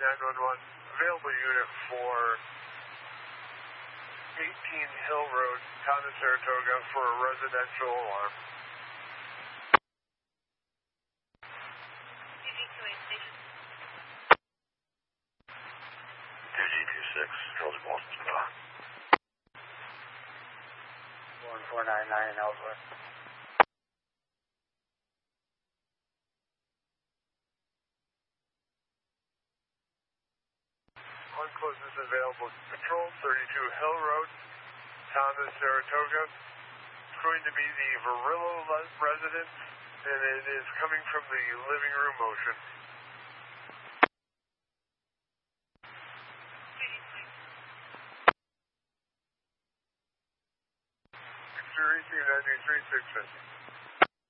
911, available unit for 18 Hill Road, town of Saratoga, for a residential alarm. DG28 station. 2G26, Hills Boston. 1499 Ellsworth. On closest available control, 32 Hill Road, town of Saratoga. It's going to be the Varillo residence, and it is coming from the living room motion. Experiencing 93 650.